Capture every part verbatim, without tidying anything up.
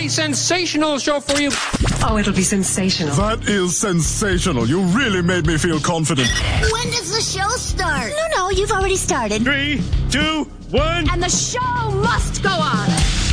a sensational show for you. Oh, it'll be sensational. That is sensational. You really made me feel confident. When does the show start? No, no, you've already started. Three, two, one. And the show must go on.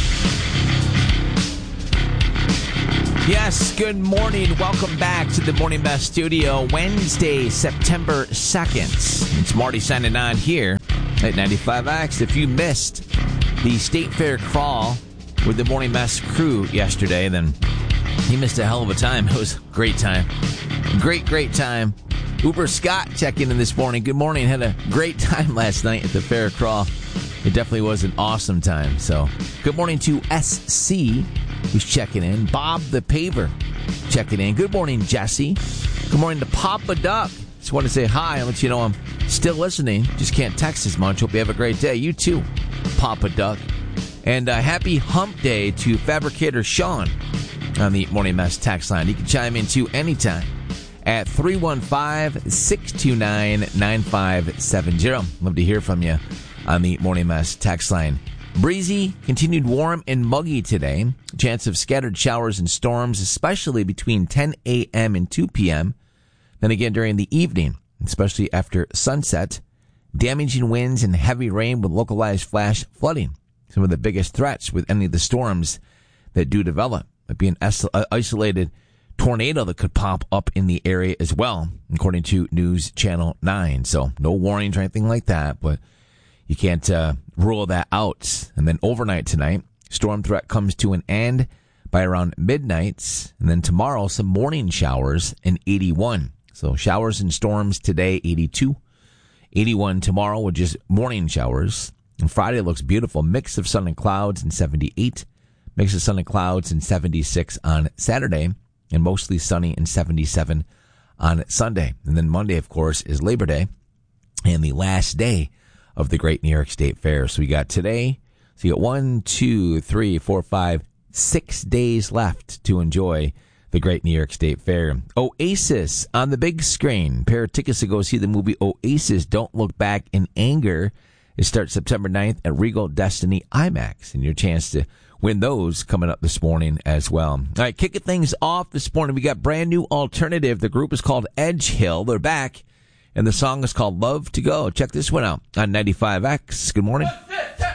Yes, good morning. Welcome back to the Morning Mess Studio. Wednesday, September second. It's Marty signing on here at ninety-five X. If you missed the State Fair crawl with the Morning Mess crew yesterday, then you missed a hell of a time. It was a great time. Great, great time. Uber Scott checking in this morning. Good morning. Had a great time last night at the fair crawl. It definitely was an awesome time. So, good morning to S C, who's checking in. Bob the Paver checking in. Good morning, Jesse. Good morning to Papa Duck. Just want to say hi and let you know I'm still listening. Just can't text as much. Hope you have a great day. You too, Papa Duck. And uh, happy hump day to Fabricator Sean on the Morning Mess text line. You can chime in too anytime at three one five, six two nine, nine five seven zero. Love to hear from you on the Morning Mess text line. Breezy, continued warm and muggy today. Chance of scattered showers and storms, especially between ten a.m. and two p.m. Then again during the evening, especially after sunset. Damaging winds and heavy rain with localized flash flooding. Some of the biggest threats with any of the storms that do develop. Might be an isolated tornado that could pop up in the area as well, according to News Channel nine. So no warnings or anything like that, but you can't uh, rule that out. And then overnight tonight, storm threat comes to an end by around midnight. And then tomorrow, some morning showers and eighty-one. So showers and storms today, eighty-two. eighty-one tomorrow with just morning showers. And Friday looks beautiful. Mix of sun and clouds and seventy-eight. Mix of sun and clouds and seventy-six on Saturday. And mostly sunny and seventy-seven on Sunday. And then Monday, of course, is Labor Day. And the last day of the Great New York State Fair. So we got today. So you got one, two, three, four, five, six days left to enjoy the Great New York State Fair. Oasis on the big screen. Pair of tickets to go see the movie Oasis, Don't Look Back in Anger. It starts September ninth at Regal Destiny IMAX. And your chance to win those coming up this morning as well. All right, kicking things off this morning, we got brand new alternative. The group is called Edge Hill. They're back, and the song is called Love to Go. Check this one out on ninety-five X. Good morning. One, two,